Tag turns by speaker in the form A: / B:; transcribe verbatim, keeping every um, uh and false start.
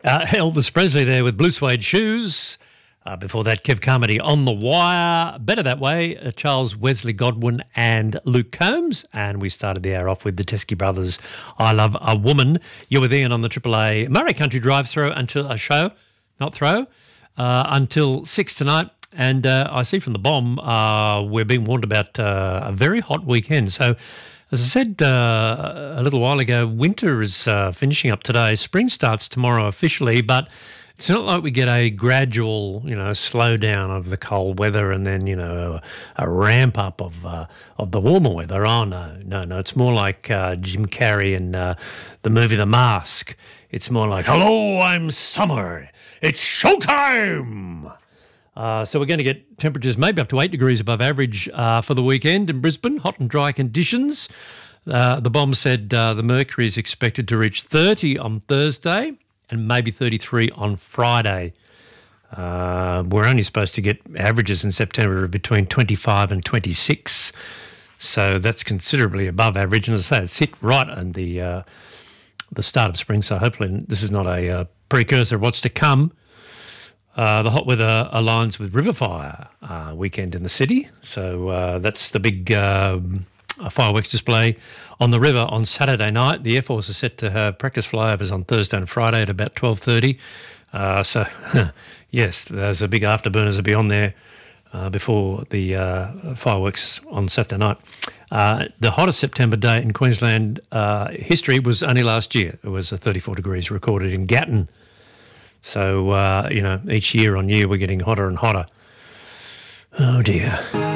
A: Uh, Elvis Presley there with Blue Suede Shoes. Uh, before that, Kev Carmody on the Wire. Better That Way, uh, Charles Wesley Godwin and Luke Combs. And we started the hour off with the Teskey Brothers, I Love a Woman. You're with Ian on the Triple A Murray Country Drive through until a show, not throw, uh, until six tonight. And uh, I see from the bomb, uh, we're being warned about uh, a very hot weekend. So, as I said uh, a little while ago, winter is uh, finishing up today. Spring starts tomorrow officially, but it's not like we get a gradual, you know, slowdown of the cold weather and then, you know, a, a ramp up of uh, of the warmer weather. Oh, no, no, no. It's more like uh, Jim Carrey in uh, the movie The Mask. It's more like, hello, I'm summer. It's showtime. Uh, so we're going to get temperatures maybe up to eight degrees above average uh, for the weekend in Brisbane, hot and dry conditions. Uh, the bomb said uh, the mercury is expected to reach thirty on Thursday and maybe thirty-three on Friday. Uh, we're only supposed to get averages in September of between twenty-five and twenty-six, so that's considerably above average. And as I say, it's hit right on the, uh, the start of spring, so hopefully this is not a uh, precursor of what's to come. Uh, the hot weather aligns with Riverfire uh, weekend in the city. So uh, that's the big uh, fireworks display on the river on Saturday night. The Air Force is set to have practice flyovers on Thursday and Friday at about twelve thirty. Uh, so, yes, there's a big afterburners will be on there uh, before the uh, fireworks on Saturday night. Uh, the hottest September day in Queensland uh, history was only last year. It was thirty-four degrees recorded in Gatton. So, uh, you know, each year on year we're getting hotter and hotter. Oh, dear.